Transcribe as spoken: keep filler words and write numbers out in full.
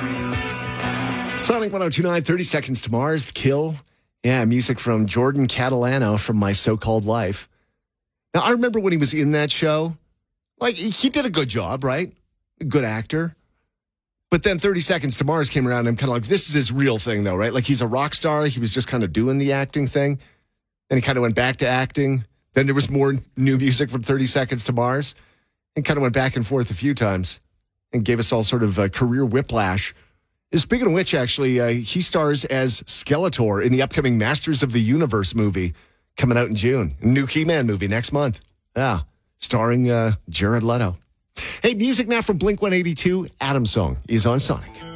Sonic one oh two point nine, thirty Seconds to Mars, The Kill. Yeah, music from Jordan Catalano from My So-Called Life. Now, I remember when he was in that show, like, he did a good job, right? A good actor. But then thirty Seconds to Mars came around, and I'm kind of like, this is his real thing, though, right? Like, he's a rock star. He was just kind of doing the acting thing. Then he kind of went back to acting. Then there was more new music from thirty Seconds to Mars. And kind of went back and forth a few times and gave us all sort of a career whiplash. And speaking of which, actually, uh, he stars as Skeletor in the upcoming Masters of the Universe movie coming out in June. New He-Man movie next month. Yeah, starring uh, Jared Leto. Hey, music now from Blink one eighty-two. Adam Song is on Sonic.